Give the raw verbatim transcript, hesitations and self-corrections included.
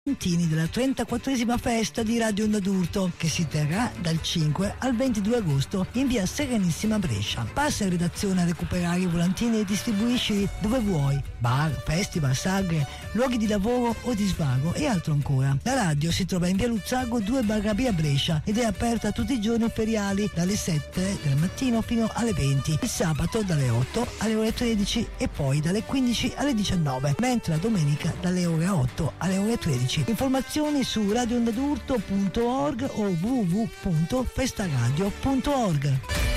della trentaquattresima festa di Radio Onda d'Urto, che si terrà dal cinque al ventidue agosto in via Serenissima Brescia. Passa in redazione a recuperare i volantini e distribuiscili dove vuoi: bar, festival, sagre, luoghi di lavoro o di svago e altro ancora. La radio si trova in via Luzzago due barra B a Brescia ed è aperta tutti i giorni feriali dalle sette del mattino fino alle venti, il sabato dalle otto alle ore tredici e poi dalle quindici alle diciannove, mentre la domenica dalle ore otto alle ore tredici. Informazioni su radio onda d'urto punto org o w w w punto festaradio punto org.